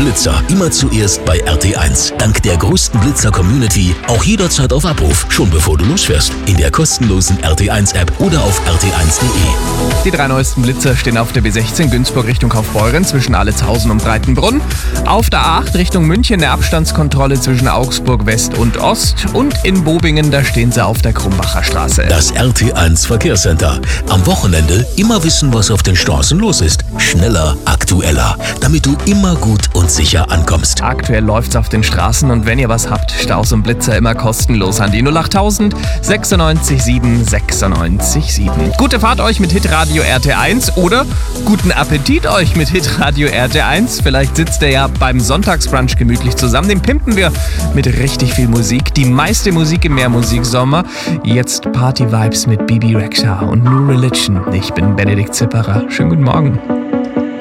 Blitzer immer zuerst bei RT1. Dank der größten Blitzer-Community auch jederzeit auf Abruf, schon bevor du losfährst. In der kostenlosen RT1-App oder auf rt1.de. Die 3 neuesten Blitzer stehen auf der B16 Günzburg Richtung Kaufbeuren zwischen Allezhausen und Breitenbrunn. Auf der A8 Richtung München eine Abstandskontrolle zwischen Augsburg West und Ost. Und in Bobingen, da stehen sie auf der Krumbacher Straße. Das RT1 Verkehrscenter. Am Wochenende immer wissen, was auf den Straßen los ist. Schneller, aktueller, damit du immer gut und sicher ankommst. Aktuell läuft's auf den Straßen und wenn ihr was habt, Staus und Blitzer immer kostenlos an die 08000 96 7 96 7. Gute Fahrt euch mit Hitradio RT1 oder guten Appetit euch mit Hitradio RT1. Vielleicht sitzt ihr ja beim Sonntagsbrunch gemütlich zusammen. Den pimpen wir mit richtig viel Musik. Die meiste Musik im Mehrmusiksommer. Jetzt Party-Vibes mit Bibi Rexha und New Religion. Ich bin Benedikt Zipperer. Schönen guten Morgen.